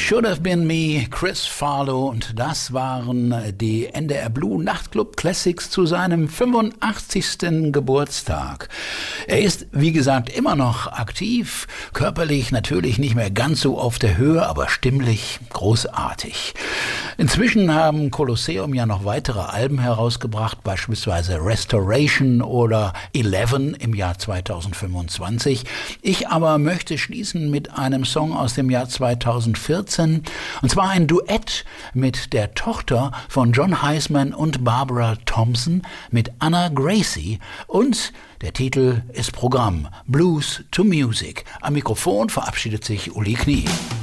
Should Have Been Me, Chris Farlow, und das waren die NDR Blue Nachtclub Classics zu seinem 85. Geburtstag. Er ist, wie gesagt, immer noch aktiv, körperlich natürlich nicht mehr ganz so auf der Höhe, aber stimmlich großartig. Inzwischen haben Colosseum ja noch weitere Alben herausgebracht, beispielsweise Restoration oder 11 im Jahr 2025. Ich aber möchte schließen mit einem Song aus dem Jahr 2014, und zwar ein Duett mit der Tochter von John Heisman und Barbara Thompson, mit Anna Gracie, und der Titel ist Programm, Blues to Music. Am Mikrofon verabschiedet sich Uli Knie.